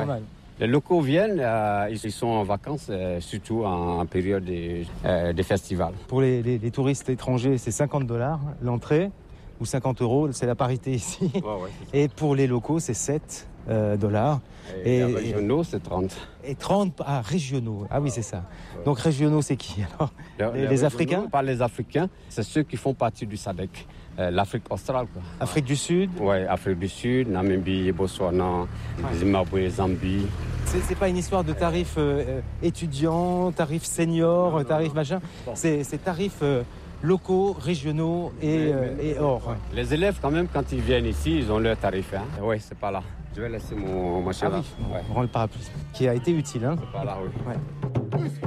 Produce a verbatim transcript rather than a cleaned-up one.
mal. Les locaux viennent, euh, ils sont en vacances, euh, surtout en, en période des, euh, des festivals. Pour les, les, les touristes étrangers, c'est cinquante dollars l'entrée, ou cinquante euros, c'est la parité ici. Ouais, ouais, et pour les locaux, c'est sept dollars. Et, et et les régionaux, c'est trente. Et trente, ah, régionaux. Ah oui, c'est ça. Ouais. Donc régionaux, c'est qui alors? Les, les, les Africains? Pas les Africains, c'est ceux qui font partie du S A D C. Euh, L'Afrique australe. Quoi. Afrique du Sud? Oui, Afrique du Sud, Namibie, Botswana, ouais. Zimbabwe, Zambie. C'est, c'est pas une histoire de tarifs euh, étudiants, tarifs seniors, non, non, tarifs non. machin. C'est, c'est tarifs euh, locaux, régionaux et, mais, euh, mais, et hors. Ouais. Les élèves, quand même, quand ils viennent ici, ils ont leurs tarifs. Hein. Oui, c'est pas là. Je vais laisser mon, mon ah oui, on rend le parapluie, qui a été utile. Hein. C'est pas là, oui. Ouais.